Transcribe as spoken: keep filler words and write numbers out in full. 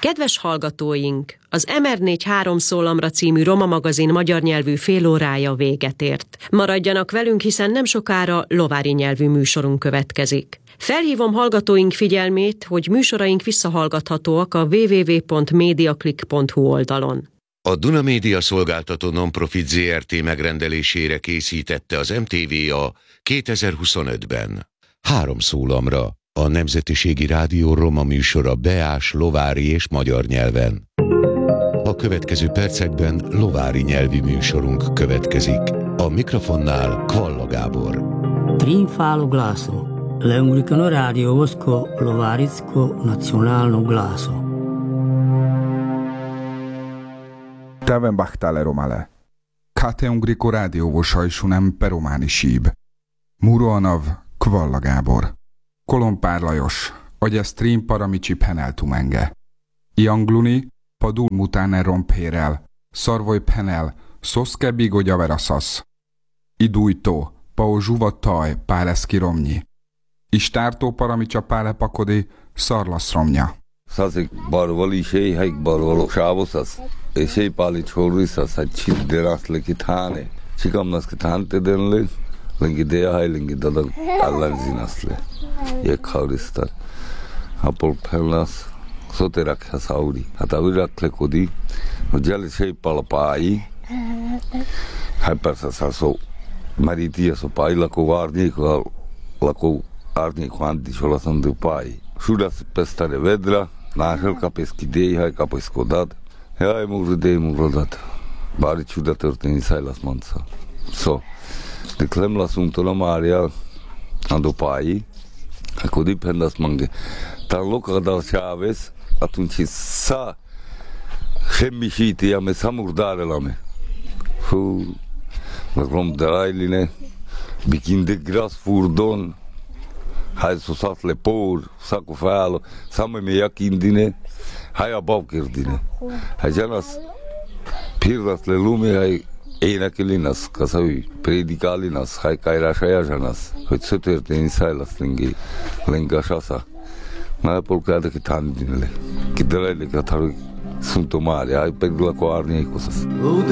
Kedves hallgatóink, az em er négy három szólamra című Roma magazin magyar nyelvű félórája véget ért. Maradjanak velünk, hiszen nem sokára lovári nyelvű műsorunk következik. Felhívom hallgatóink figyelmét, hogy műsoraink visszahallgathatóak a double-u double-u double-u pont mediaclick pont hu oldalon. A Duna Média Szolgáltató Nonprofit zé er té megrendelésére készítette az em té vé a kétezer-huszonötben. Három szólamra, a Nemzetiségi Rádió roma műsora beás, lovári és magyar nyelven. A következő percekben lovári nyelvi műsorunk következik. A mikrofonnál Kvalla Gábor. Trinfalo glaso, l'Anglicano Radio Vosko Lovaricko Nacionalno glaso. Teven bahtale romale. Kate Ungriko rádióvosajsunem perománi síb. Muroanav Kvalla Gábor. Kolompár Lajos, agy stream paramicsi peneltumenge. Iangluni, padul mutáne rompérel, szarvoj penel, szoszke bigogy averaszasz. Idújtó, pao zsuva taj, páleszki romnyi. Istártó paramicsa pále pakodi, szarlasz romnya. Szaszik barvali séhelyik barvaló sávoszasz, és séipáli csórviszasz, hát csidderászle kitáne. Csikamnasz kitánte denle, lengi déhaj, lengi dadag allanzinaszle. Jek haurisztar. Hapol penlasz, szoterak hasauri. Hát avirakle kodi, hogy jeli séipála pái, hát persze szaszó, marítia szó pái, lakó árnyék, lakó árnyék hántisolaszandó pái. Sudasz pestare vedra, násel kapeszki déhaj, kapeszkodad. Jaj, múru dé múrodat. Bári csuda történni szájlasz mondsa. Szó. De klem laszunk tola Mária andó pái, akkor dipendasz mange. Tán lokadal Chávez, atunci szá semmisíti, ame szamurdárelame. Fú, lakrom darajline, bikin de gras furdon, hai szosat le por, szako fálo, szame me jakindine, hai a babkirdine. Hai janas pirdas le lume, hai énekelinas, kaszavi prédikálinas, hai kajrásajásanas, hogy szötörtény szájlasz lengi, lengasasa. Már polkáda ki tándinle, ki dalajle ki atharu szunto Mária, hai pegdula ko árnyékosasz.